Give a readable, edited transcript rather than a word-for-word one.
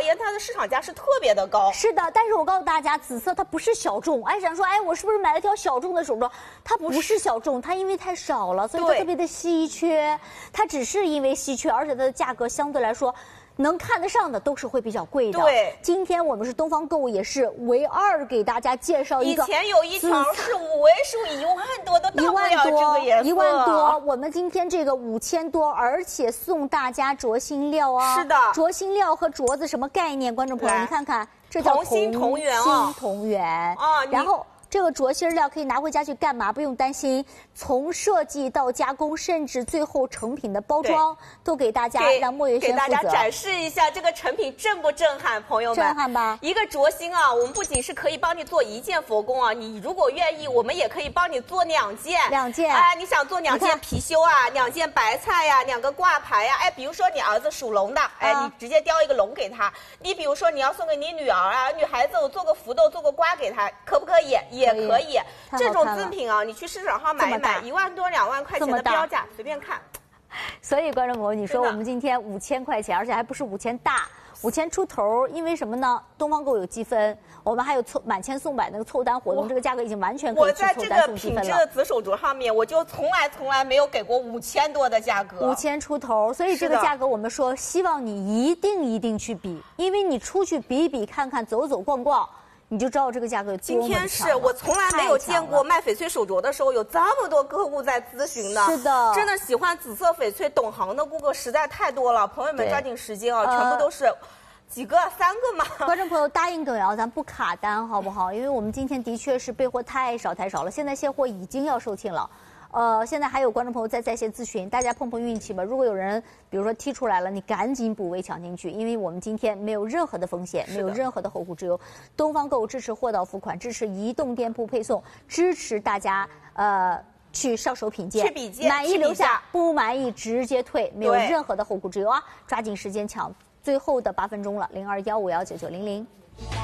言，它的市场价是特别的高。 是的，但是我告诉大家，紫色它不是小众。哎，想说，哎，我是不是买了条小众的手镯？它不是小众，它因为太少了，所以它特别的稀缺。它只是因为稀缺，而且它的价格相对来说。能看得上的都是会比较贵的。 对， 今天我们是东方购物，也是唯二给大家介绍一个。 以前有一条是5位数1万多，都到不了这个颜色。 1万多，我们今天这个5000多，而且送大家镯芯料啊。 是的， 镯芯料和镯子什么概念？观众朋友，你看看，这叫同心同源啊，同源啊，然后。这个镯芯料可以拿回家去干嘛？不用担心，从设计到加工，甚至最后成品的包装，都给大家让莫月轩负责。 给大家展示一下这个成品震不震撼，朋友们？ 震撼吧！ 一个镯芯啊，我们不仅是可以帮你做1件佛宫啊，你如果愿意，我们也可以帮你做2件。 2件。 哎，你想做2件貔貅啊，2件白菜呀，2个挂牌呀，哎，比如说你儿子属龙的，哎，你直接雕一个龙给他。你比如说你要送给你女儿啊，女孩子我做个福豆，做个瓜给她，可不可以？也可以。这种赠品啊，你去市场上买一买，1万多2万块钱的标价，随便看。 所以观众朋友，你说我们今天5000块钱，而且还不是5000大，5000出头，因为什么呢？东方购有积分，我们还有满千送百那个凑单活动，这个价格已经完全可以去凑单送积分了。我在这个品质的紫手镯上面，我就从来没有给过5000多的价格 ，5000出头，所以这个价格我们说，希望你一定去比，因为你出去比一比看看，走走逛逛。你就知道这个价格有多么强。 今天是我从来没有见过卖翡翠手镯的时候有这么多客户在咨询的。 是的， 真的喜欢紫色翡翠懂行的顾客实在太多了，朋友们抓紧时间啊，全部都是几个3个嘛。 观众朋友答应耿瑶，咱不卡单好不好？因为我们今天的确是备货太少了，现在现货已经要售罄了。现在还有观众朋友在线咨询，大家碰运气吧。如果有人比如说踢出来了，你赶紧补位抢进去，因为我们今天没有任何的风险，没有任何的后顾之忧。东方购物支持货到付款，支持移动店铺配送，支持大家去上手品鉴， 去比鉴， 满意留下，不满意直接退，没有任何的后顾之忧啊！抓紧时间抢最后的8分钟了，0215519900。